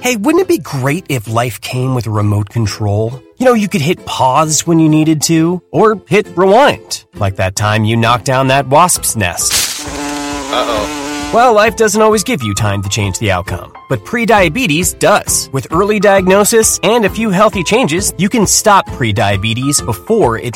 Hey, wouldn't it be great if life came with a remote control? You know, you could hit pause when you needed to, or hit rewind, like that time you knocked down that wasp's nest. Uh-oh. Well, life doesn't always give you time to change the outcome, but prediabetes does. With early diagnosis and a few healthy changes, you can stop prediabetes before it